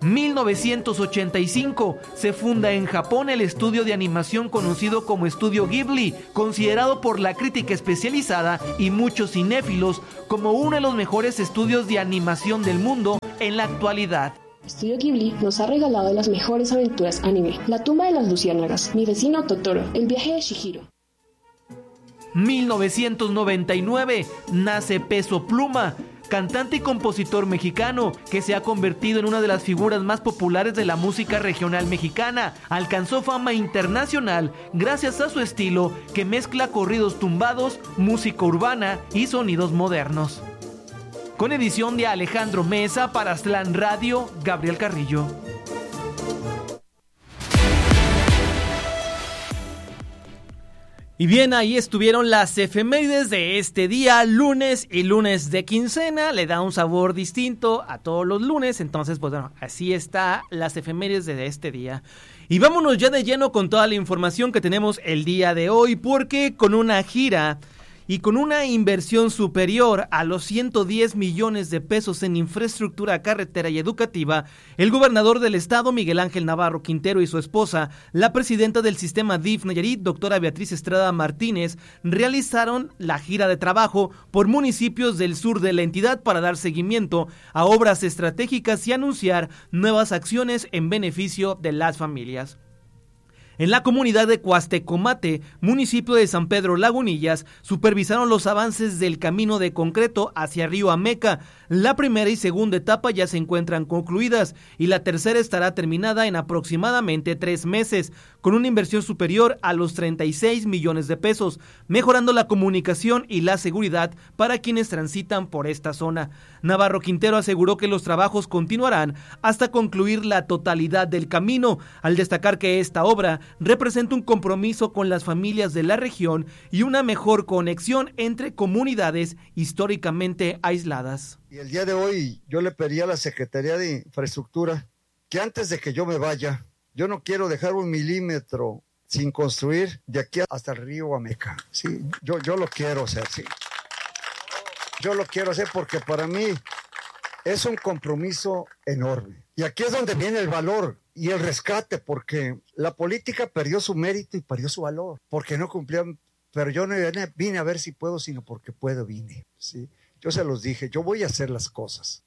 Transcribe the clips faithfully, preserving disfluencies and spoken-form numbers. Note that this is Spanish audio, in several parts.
mil novecientos ochenta y cinco se funda en Japón el estudio de animación conocido como Estudio Ghibli, considerado por la crítica especializada y muchos cinéfilos como uno de los mejores estudios de animación del mundo en la actualidad. Estudio Ghibli nos ha regalado las mejores aventuras anime: La tumba de las luciérnagas, Mi vecino Totoro, El viaje de Chihiro. mil novecientos noventa y nueve nace Peso Pluma, cantante y compositor mexicano que se ha convertido en una de las figuras más populares de la música regional mexicana. Alcanzó fama internacional gracias a su estilo que mezcla corridos tumbados, música urbana y sonidos modernos. Con edición de Alejandro Mesa para Aztlán Radio, Gabriel Carrillo. Y bien, ahí estuvieron las efemérides de este día, lunes y lunes de quincena. Le da un sabor distinto a todos los lunes. Entonces, pues bueno, así está las efemérides de este día. Y vámonos ya de lleno con toda la información que tenemos el día de hoy, porque con una gira y con una inversión superior a los ciento diez millones de pesos en infraestructura carretera y educativa, el gobernador del estado, Miguel Ángel Navarro Quintero, y su esposa, la presidenta del sistema D I F Nayarit, doctora Beatriz Estrada Martínez, realizaron la gira de trabajo por municipios del sur de la entidad para dar seguimiento a obras estratégicas y anunciar nuevas acciones en beneficio de las familias. En la comunidad de Cuastecomate, municipio de San Pedro Lagunillas, supervisaron los avances del camino de concreto hacia Río Ameca. La primera y segunda etapa ya se encuentran concluidas y la tercera estará terminada en aproximadamente tres meses, con una inversión superior a los treinta y seis millones de pesos, mejorando la comunicación y la seguridad para quienes transitan por esta zona. Navarro Quintero aseguró que los trabajos continuarán hasta concluir la totalidad del camino, al destacar que esta obra representa un compromiso con las familias de la región y una mejor conexión entre comunidades históricamente aisladas. Y el día de hoy yo le pedí a la Secretaría de Infraestructura que antes de que yo me vaya, yo no quiero dejar un milímetro sin construir de aquí hasta el río Ameca. Sí, yo, yo lo quiero hacer, sí. Yo lo quiero hacer porque para mí es un compromiso enorme. Y aquí es donde viene el valor y el rescate, porque la política perdió su mérito y perdió su valor, porque no cumplían, pero yo no vine, vine a ver si puedo, sino porque puedo vine, ¿sí? Yo se los dije, yo voy a hacer las cosas.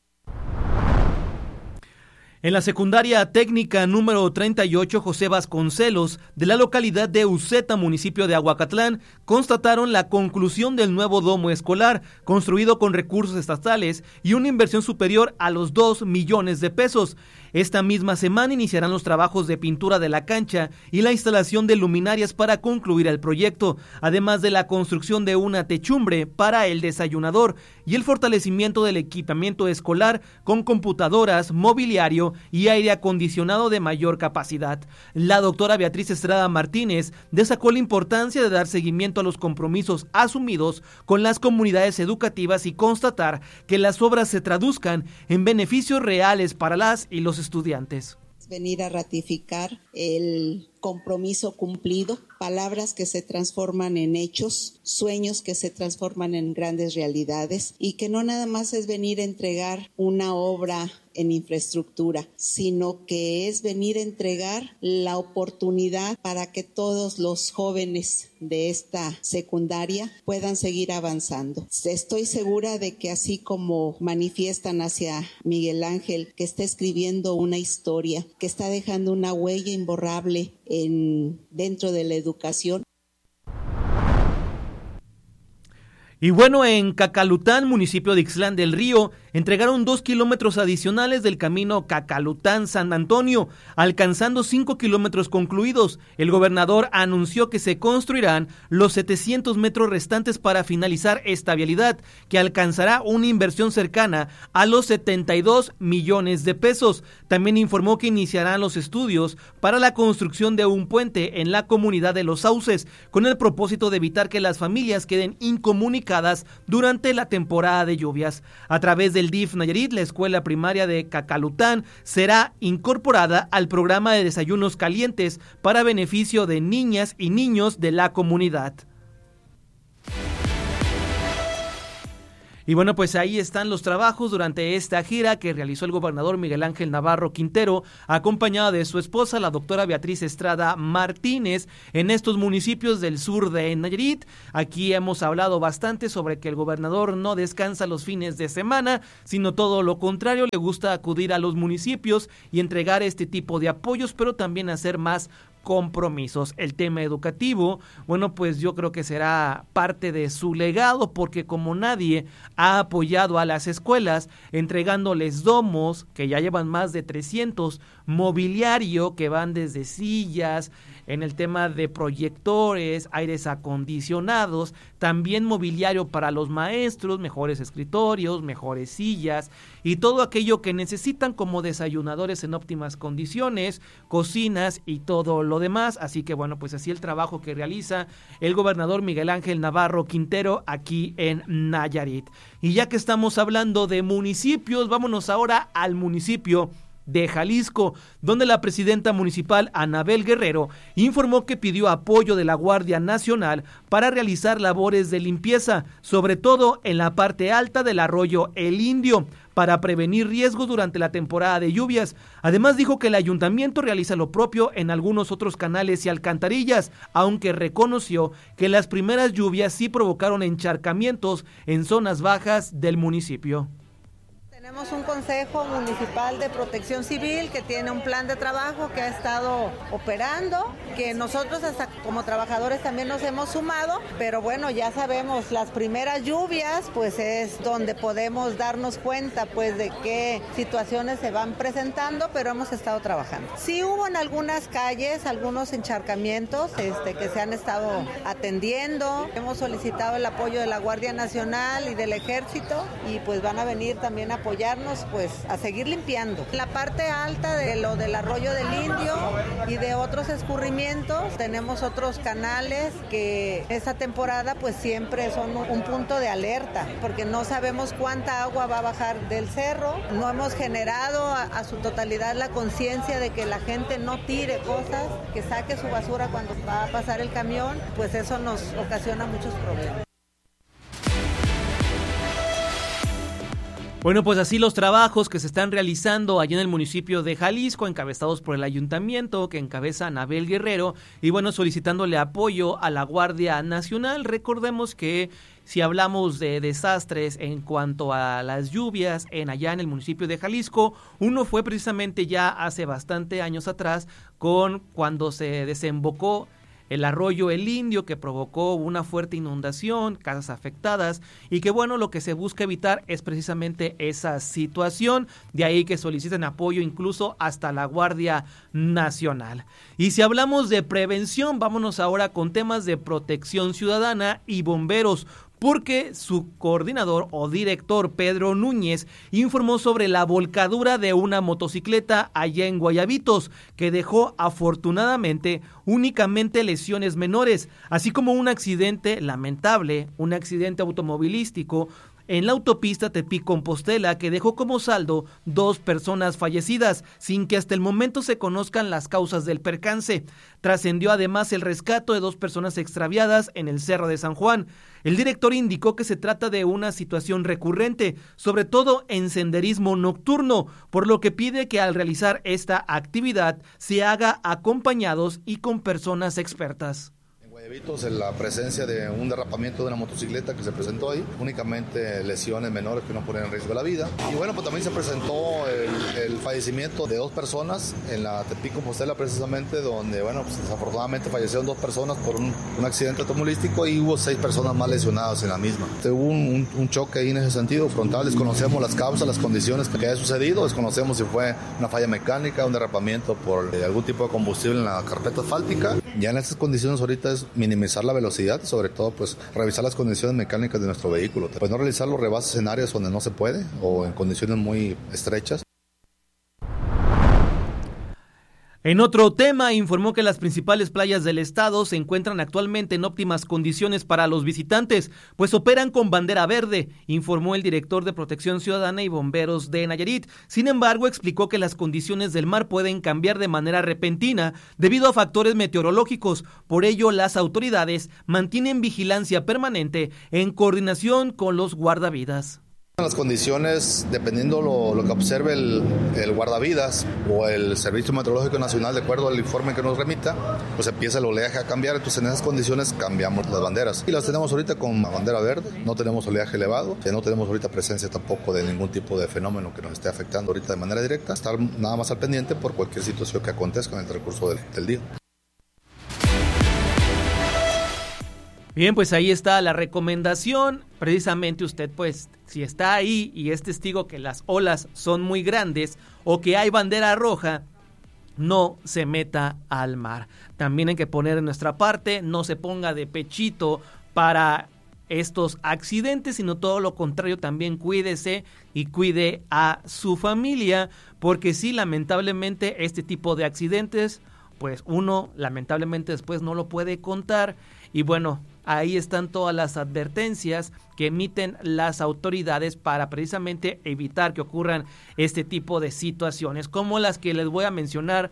En la secundaria técnica número treinta y ocho José Vasconcelos, de la localidad de Uceta, municipio de Aguacatlán, constataron la conclusión del nuevo domo escolar, construido con recursos estatales y una inversión superior a los dos millones de pesos. Esta misma semana iniciarán los trabajos de pintura de la cancha y la instalación de luminarias para concluir el proyecto, además de la construcción de una techumbre para el desayunador y el fortalecimiento del equipamiento escolar con computadoras, mobiliario y aire acondicionado de mayor capacidad. La doctora Beatriz Estrada Martínez destacó la importancia de dar seguimiento a los compromisos asumidos con las comunidades educativas y constatar que las obras se traduzcan en beneficios reales para las y los estudiantes. Venir a ratificar el compromiso cumplido, palabras que se transforman en hechos, sueños que se transforman en grandes realidades, y que no nada más es venir a entregar una obra en infraestructura, sino que es venir a entregar la oportunidad para que todos los jóvenes de esta secundaria puedan seguir avanzando. Estoy segura de que así como manifiestan hacia Miguel Ángel, que está escribiendo una historia, que está dejando una huella imborrable en, dentro de la educación. Y bueno, en Cacalután, municipio de Ixtlán del Río, entregaron dos kilómetros adicionales del camino Cacalután-San Antonio, alcanzando cinco kilómetros concluidos. El gobernador anunció que se construirán los setecientos metros restantes para finalizar esta vialidad, que alcanzará una inversión cercana a los setenta y dos millones de pesos. También informó que iniciarán los estudios para la construcción de un puente en la comunidad de Los Sauces, con el propósito de evitar que las familias queden incomunicadas durante la temporada de lluvias. A través del D I F Nayarit, la escuela primaria de Cacalután será incorporada al programa de desayunos calientes para beneficio de niñas y niños de la comunidad. Y bueno, pues ahí están los trabajos durante esta gira que realizó el gobernador Miguel Ángel Navarro Quintero, acompañado de su esposa, la doctora Beatriz Estrada Martínez, en estos municipios del sur de Nayarit. Aquí hemos hablado bastante sobre que el gobernador no descansa los fines de semana, sino todo lo contrario, le gusta acudir a los municipios y entregar este tipo de apoyos, pero también hacer más compromisos. El tema educativo, bueno, pues yo creo que será parte de su legado, porque como nadie ha apoyado a las escuelas entregándoles domos que ya llevan más de trescientos, mobiliario que van desde sillas, en el tema de proyectores, aires acondicionados, también mobiliario para los maestros, mejores escritorios, mejores sillas y todo aquello que necesitan como desayunadores en óptimas condiciones, cocinas y todo lo demás. Así que bueno, pues así el trabajo que realiza el gobernador Miguel Ángel Navarro Quintero aquí en Nayarit. Y ya que estamos hablando de municipios, vámonos ahora al municipio de Jalisco, donde la presidenta municipal Anabel Guerrero informó que pidió apoyo de la Guardia Nacional para realizar labores de limpieza, sobre todo en la parte alta del arroyo El Indio, para prevenir riesgos durante la temporada de lluvias. Además dijo que el ayuntamiento realiza lo propio en algunos otros canales y alcantarillas, aunque reconoció que las primeras lluvias sí provocaron encharcamientos en zonas bajas del municipio. Tenemos un Consejo Municipal de Protección Civil que tiene un plan de trabajo que ha estado operando, que nosotros hasta como trabajadores también nos hemos sumado, pero bueno, ya sabemos, las primeras lluvias pues es donde podemos darnos cuenta pues de qué situaciones se van presentando, pero hemos estado trabajando. Sí hubo en algunas calles algunos encharcamientos este, que se han estado atendiendo, hemos solicitado el apoyo de la Guardia Nacional y del Ejército y pues van a venir también a apoyar pues a seguir limpiando. La parte alta de lo del arroyo del Indio y de otros escurrimientos, tenemos otros canales que esta temporada pues siempre son un punto de alerta, porque no sabemos cuánta agua va a bajar del cerro, no hemos generado a, a su totalidad la conciencia de que la gente no tire cosas, que saque su basura cuando va a pasar el camión, pues eso nos ocasiona muchos problemas. Bueno, pues así los trabajos que se están realizando allí en el municipio de Jalisco, encabezados por el ayuntamiento que encabeza Anabel Guerrero, y bueno, solicitándole apoyo a la Guardia Nacional. Recordemos que si hablamos de desastres en cuanto a las lluvias en allá en el municipio de Jalisco, uno fue precisamente ya hace bastante años atrás, con cuando se desembocó el arroyo El Indio, que provocó una fuerte inundación, casas afectadas, y que bueno, lo que se busca evitar es precisamente esa situación, de ahí que soliciten apoyo incluso hasta la Guardia Nacional. Y si hablamos de prevención, vámonos ahora con temas de protección ciudadana y bomberos, porque su coordinador o director, Pedro Núñez, informó sobre la volcadura de una motocicleta allá en Guayabitos, que dejó afortunadamente únicamente lesiones menores, así como un accidente lamentable, un accidente automovilístico en la autopista Tepic-Compostela, que dejó como saldo dos personas fallecidas, sin que hasta el momento se conozcan las causas del percance. Trascendió además el rescate de dos personas extraviadas en el Cerro de San Juan. El director indicó que se trata de una situación recurrente, sobre todo en senderismo nocturno, por lo que pide que al realizar esta actividad se haga acompañados y con personas expertas. Guayabitos, en la presencia de un derrapamiento de una motocicleta que se presentó ahí, únicamente lesiones menores que no ponen en riesgo la vida. Y bueno, pues también se presentó el, el fallecimiento de dos personas en la Tepic-Compostela, precisamente, donde, bueno, pues desafortunadamente fallecieron dos personas por un, un accidente automovilístico y hubo seis personas más lesionadas en la misma. Hubo un, un, un choque ahí en ese sentido frontal, desconocemos las causas, las condiciones que haya sucedido, desconocemos si fue una falla mecánica, un derrapamiento por eh, algún tipo de combustible en la carpeta asfáltica. Ya en estas condiciones ahorita es minimizar la velocidad, sobre todo pues revisar las condiciones mecánicas de nuestro vehículo, pues no realizar los rebases en áreas donde no se puede o en condiciones muy estrechas. En otro tema, informó que las principales playas del estado se encuentran actualmente en óptimas condiciones para los visitantes, pues operan con bandera verde, informó el director de Protección Ciudadana y Bomberos de Nayarit. Sin embargo, explicó que las condiciones del mar pueden cambiar de manera repentina debido a factores meteorológicos. Por ello, las autoridades mantienen vigilancia permanente en coordinación con los guardavidas. Las condiciones, dependiendo lo, lo que observe el, el guardavidas o el Servicio Meteorológico Nacional, de acuerdo al informe que nos remita, pues empieza el oleaje a cambiar. Entonces en esas condiciones cambiamos las banderas y las tenemos ahorita con bandera verde. No tenemos oleaje elevado, no tenemos ahorita presencia tampoco de ningún tipo de fenómeno que nos esté afectando ahorita de manera directa. Estar nada más al pendiente por cualquier situación que acontezca en el transcurso del, del día. Bien, pues ahí está la recomendación. Precisamente usted, pues, si está ahí y es testigo que las olas son muy grandes o que hay bandera roja, no se meta al mar. También hay que poner de nuestra parte, no se ponga de pechito para estos accidentes, sino todo lo contrario, también cuídese y cuide a su familia, porque sí, lamentablemente, este tipo de accidentes, pues uno lamentablemente después no lo puede contar. Y bueno, ahí están todas las advertencias que emiten las autoridades para precisamente evitar que ocurran este tipo de situaciones, como las que les voy a mencionar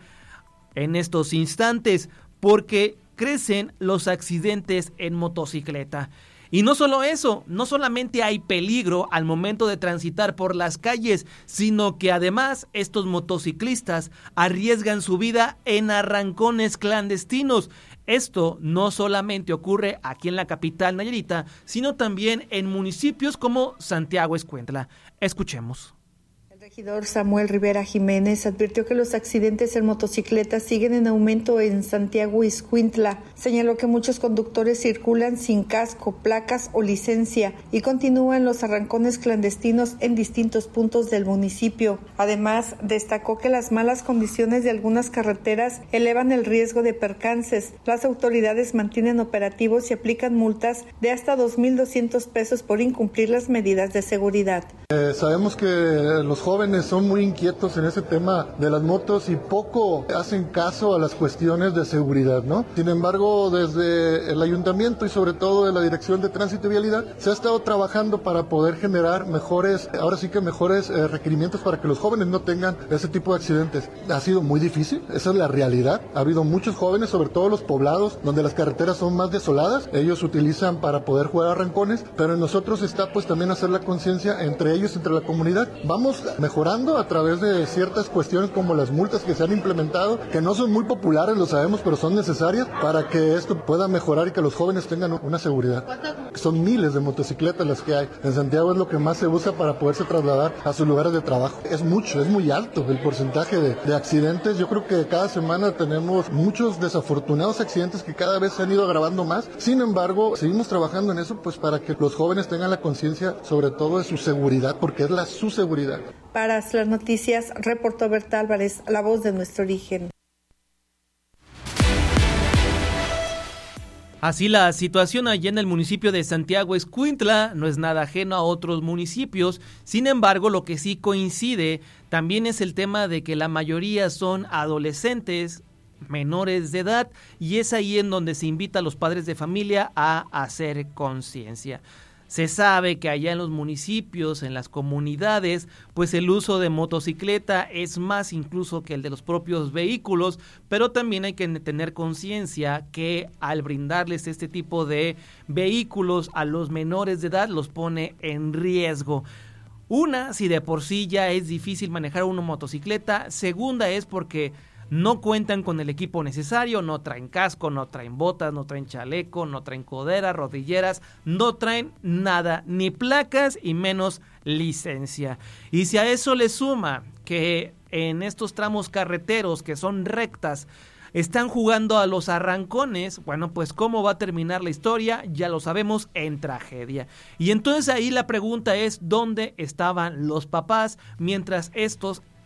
en estos instantes, porque crecen los accidentes en motocicleta. Y no solo eso, no solamente hay peligro al momento de transitar por las calles, sino que además estos motociclistas arriesgan su vida en arrancones clandestinos. Esto no solamente ocurre aquí en la capital nayarita, sino también en municipios como Santiago Escuintla. Escuchemos. El regidor Samuel Rivera Jiménez advirtió que los accidentes en motocicletas siguen en aumento en Santiago Escuintla. Señaló que muchos conductores circulan sin casco, placas o licencia y continúan los arrancones clandestinos en distintos puntos del municipio. Además, destacó que las malas condiciones de algunas carreteras elevan el riesgo de percances. Las autoridades mantienen operativos y aplican multas de hasta dos mil doscientos pesos por incumplir las medidas de seguridad. Eh, sabemos que los jóvenes son muy inquietos en ese tema de las motos y poco hacen caso a las cuestiones de seguridad, ¿no? Sin embargo, desde el ayuntamiento y sobre todo de la Dirección de Tránsito y Vialidad se ha estado trabajando para poder generar mejores, ahora sí que mejores eh, requerimientos para que los jóvenes no tengan ese tipo de accidentes. Ha sido muy difícil, esa es la realidad. Ha habido muchos jóvenes, sobre todo los poblados, donde las carreteras son más desoladas. Ellos utilizan para poder jugar arrancones, pero en nosotros está pues también hacer la conciencia entre ellos, entre la comunidad. Vamos mejorando a través de ciertas cuestiones como las multas que se han implementado, que no son muy populares, lo sabemos, pero son necesarias para que esto pueda mejorar y que los jóvenes tengan una seguridad. Son miles de motocicletas las que hay. En Santiago es lo que más se usa para poderse trasladar a sus lugares de trabajo. Es mucho, es muy alto el porcentaje de, de accidentes. Yo creo que cada semana tenemos muchos desafortunados accidentes que cada vez se han ido agravando más. Sin embargo, seguimos trabajando en eso pues para que los jóvenes tengan la conciencia sobre todo de su seguridad, porque es la su seguridad. Para las noticias, reportó Berta Álvarez, la voz de nuestro origen. Así la situación allá en el municipio de Santiago Escuintla no es nada ajeno a otros municipios. Sin embargo, lo que sí coincide también es el tema de que la mayoría son adolescentes, menores de edad, y es ahí en donde se invita a los padres de familia a hacer conciencia. Se sabe que allá en los municipios, en las comunidades, pues el uso de motocicleta es más incluso que el de los propios vehículos, pero también hay que tener conciencia que al brindarles este tipo de vehículos a los menores de edad los pone en riesgo. Una, si de por sí ya es difícil manejar una motocicleta. Segunda es porque no cuentan con el equipo necesario, no traen casco, no traen botas, no traen chaleco, no traen coderas, rodilleras, no traen nada, ni placas y menos licencia. Y si a eso le suma que en estos tramos carreteros que son rectas están jugando a los arrancones, bueno, pues cómo va a terminar la historia, ya lo sabemos, en tragedia. Y entonces ahí la pregunta es, ¿dónde estaban los papás mientras estos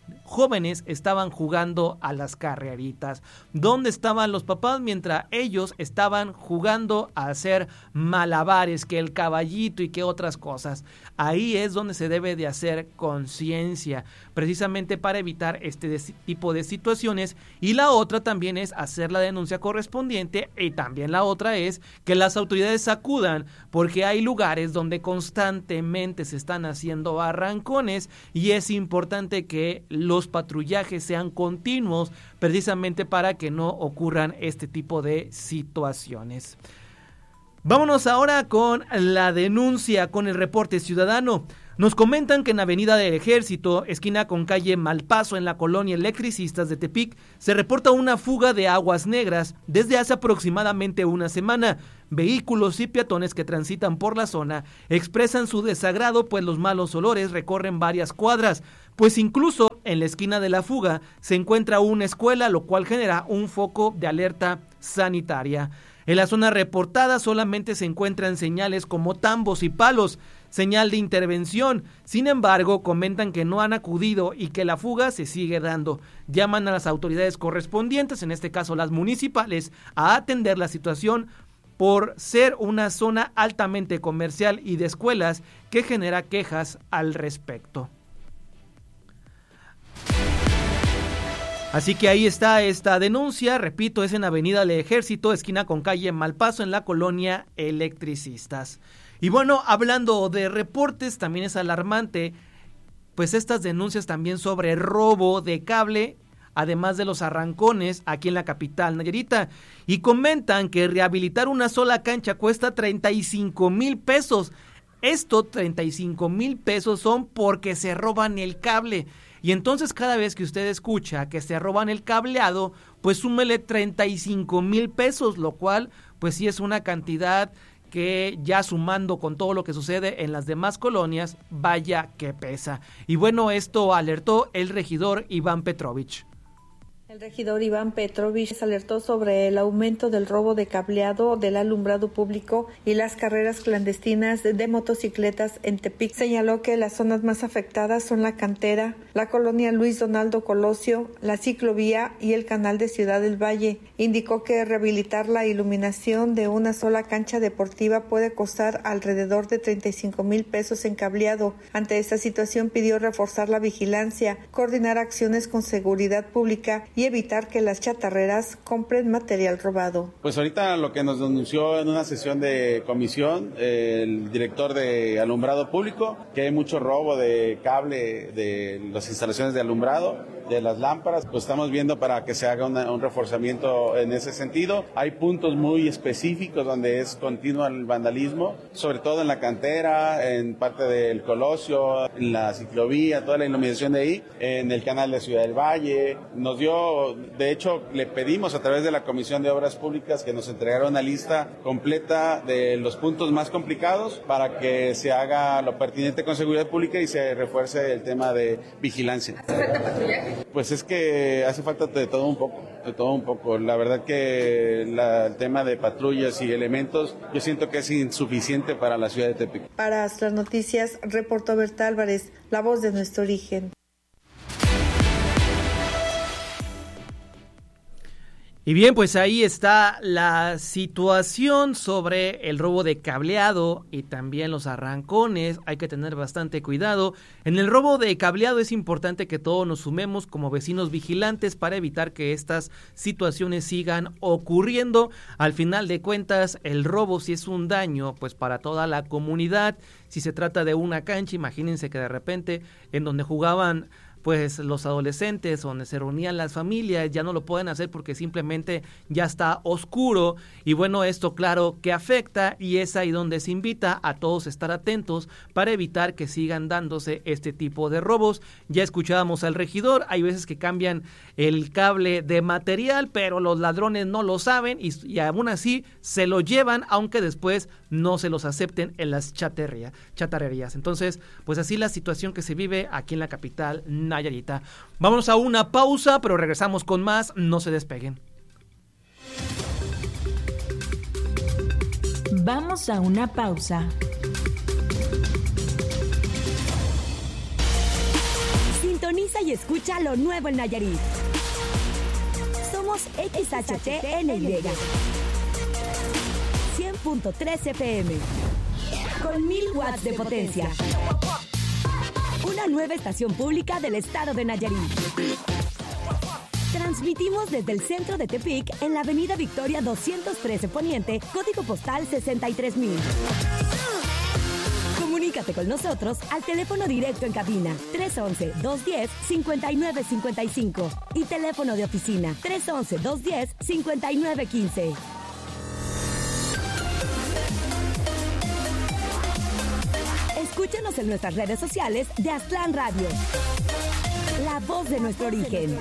jóvenes estaban jugando a las carreritas. ¿Dónde estaban los papás mientras ellos estaban jugando a hacer malabares, que el caballito y que otras cosas? Ahí es donde se debe de hacer conciencia, precisamente para evitar este tipo de situaciones. Y la otra también es hacer la denuncia correspondiente, y también la otra es que las autoridades acudan, porque hay lugares donde constantemente se están haciendo arrancones y es importante que los patrullajes sean continuos, precisamente para que no ocurran este tipo de situaciones. Vámonos ahora con la denuncia, con el reporte ciudadano. Nos comentan que en Avenida del Ejército, esquina con calle Malpaso, en la colonia Electricistas de Tepic, se reporta una fuga de aguas negras desde hace aproximadamente una semana. Vehículos y peatones que transitan por la zona expresan su desagrado, pues los malos olores recorren varias cuadras, pues incluso en la esquina de la fuga se encuentra una escuela, lo cual genera un foco de alerta sanitaria. En la zona reportada solamente se encuentran señales como tambos y palos, señal de intervención. Sin embargo, comentan que no han acudido y que la fuga se sigue dando. Llaman a las autoridades correspondientes, en este caso las municipales, a atender la situación por ser una zona altamente comercial y de escuelas que genera quejas al respecto. Así que ahí está esta denuncia, repito, es en Avenida del Ejército, esquina con calle Malpaso, en la colonia Electricistas. Y bueno, hablando de reportes, también es alarmante, pues estas denuncias también sobre robo de cable, además de los arrancones aquí en la capital nayarita, y comentan que rehabilitar una sola cancha cuesta treinta y cinco mil pesos. Esto, treinta y cinco mil pesos son porque se roban el cable. Y entonces cada vez que usted escucha que se roban el cableado, pues súmele treinta y cinco mil pesos, lo cual pues sí es una cantidad que ya sumando con todo lo que sucede en las demás colonias, vaya que pesa. Y bueno, esto alertó el regidor Iván Petrovich. El regidor Iván Petrovich alertó sobre el aumento del robo de cableado del alumbrado público y las carreras clandestinas de motocicletas en Tepic. Señaló que las zonas más afectadas son la cantera, la colonia Luis Donaldo Colosio, la ciclovía y el canal de Ciudad del Valle. Indicó que rehabilitar la iluminación de una sola cancha deportiva puede costar alrededor de treinta y cinco mil pesos en cableado. Ante esta situación pidió reforzar la vigilancia, coordinar acciones con seguridad pública y evitar que las chatarreras compren material robado. Pues ahorita lo que nos denunció en una sesión de comisión el director de alumbrado público, que hay mucho robo de cable de las instalaciones de alumbrado, de las lámparas, pues estamos viendo para que se haga una, un reforzamiento en ese sentido. Hay puntos muy específicos donde es continuo el vandalismo, sobre todo en la cantera, en parte del Colosio, en la ciclovía, toda la iluminación de ahí, en el canal de Ciudad del Valle. Nos dio, de hecho, le pedimos a través de la Comisión de Obras Públicas que nos entregara una lista completa de los puntos más complicados para que se haga lo pertinente con seguridad pública y se refuerce el tema de vigilancia. ¿Hace falta patrullaje? Pues es que hace falta de todo un poco, de todo un poco. La verdad que la, el tema de patrullas y elementos, yo siento que es insuficiente para la ciudad de Tepic. Para Astras Noticias, reportó Berta Álvarez, la voz de nuestro origen. Y bien, pues ahí está la situación sobre el robo de cableado y también los arrancones. Hay que tener bastante cuidado. En el robo de cableado es importante que todos nos sumemos como vecinos vigilantes para evitar que estas situaciones sigan ocurriendo. Al final de cuentas, el robo si es un daño pues para toda la comunidad. Si se trata de una cancha, imagínense que de repente en donde jugaban pues los adolescentes, donde se reunían las familias, ya no lo pueden hacer porque simplemente ya está oscuro. Y bueno, esto claro que afecta y es ahí donde se invita a todos a estar atentos para evitar que sigan dándose este tipo de robos. Ya escuchábamos al regidor, hay veces que cambian el cable de material, pero los ladrones no lo saben y, y aún así se lo llevan, aunque después no se los acepten en las chatarrerías. chatarrerías. Entonces, pues así la situación que se vive aquí en la capital Nayarita. Vamos a una pausa, pero regresamos con más, no se despeguen. Vamos a una pausa. Sintoniza y escucha lo nuevo en Nayarit. Somos X H T N Y cien punto tres F M con mil watts de potencia. Una nueva estación pública del estado de Nayarit. Transmitimos desde el centro de Tepic en la avenida Victoria doscientos trece Poniente, código postal sesenta y tres mil. Comunícate con nosotros al teléfono directo en cabina tres once, dos diez, cincuenta y nueve cincuenta y cinco y teléfono de oficina tres once, dos diez, cincuenta y nueve quince. Escúchanos en nuestras redes sociales de Aztlán Radio. La voz de nuestro origen.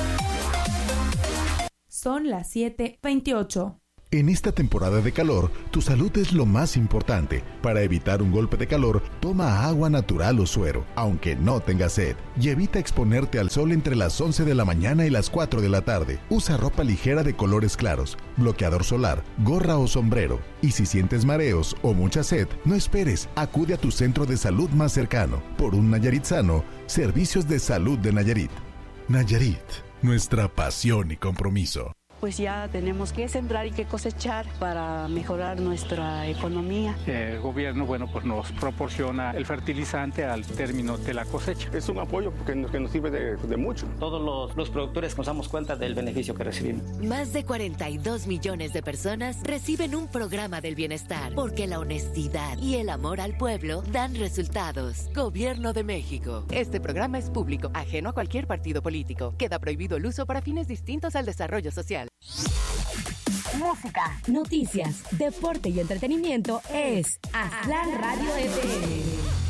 Son las siete veintiocho. En esta temporada de calor, tu salud es lo más importante. Para evitar un golpe de calor, toma agua natural o suero, aunque no tengas sed. Y evita exponerte al sol entre las once de la mañana y las cuatro de la tarde. Usa ropa ligera de colores claros, bloqueador solar, gorra o sombrero. Y si sientes mareos o mucha sed, no esperes, acude a tu centro de salud más cercano. Por un Nayarit sano, Servicios de Salud de Nayarit. Nayarit, nuestra pasión y compromiso. Pues ya tenemos que sembrar y que cosechar para mejorar nuestra economía. El gobierno, bueno, pues nos proporciona el fertilizante al término de la cosecha. Es un apoyo que nos, que nos sirve de, de mucho. Todos los, los productores nos damos cuenta del beneficio que recibimos. Más de cuarenta y dos millones de personas reciben un programa del bienestar, porque la honestidad y el amor al pueblo dan resultados. Gobierno de México. Este programa es público, ajeno a cualquier partido político. Queda prohibido el uso para fines distintos al desarrollo social. Música, noticias, deporte y entretenimiento es Aztlán Radio F M.